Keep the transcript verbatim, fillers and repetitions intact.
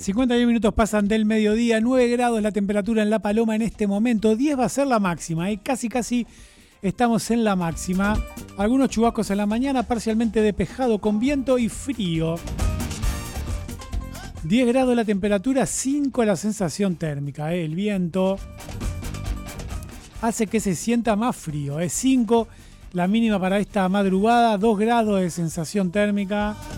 cincuenta y uno minutos pasan del mediodía, nueve grados la temperatura en La Paloma en este momento, diez va a ser la máxima, ¿eh? casi casi estamos en la máxima. Algunos chubascos en la mañana, parcialmente despejado con viento y frío. diez grados la temperatura, cinco la sensación térmica, ¿eh? El viento hace que se sienta más frío, ¿eh? cinco la mínima para esta madrugada, dos grados de sensación térmica.